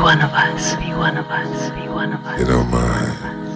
one of us, be one of us, be one of us. You don't mind.